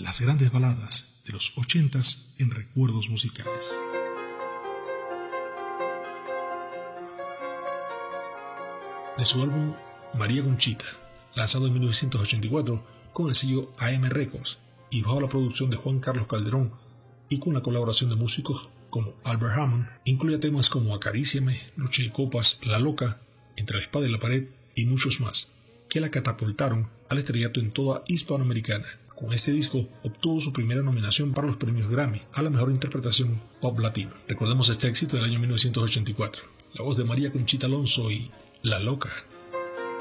las grandes baladas de los 80s en recuerdos musicales. De su álbum María Conchita, lanzado en 1984 con el sello AM Records y bajo la producción de Juan Carlos Calderón y con la colaboración de músicos como Albert Hammond, incluye temas como Acaríciame, Noche de Copas, La Loca, Entre la Espada y la Pared y muchos más, que la catapultaron al estrellato en toda Hispanoamericana. Con este disco obtuvo su primera nominación para los premios Grammy a la mejor interpretación pop latino. Recordemos este éxito del año 1984, la voz de María Conchita Alonso y La Loca.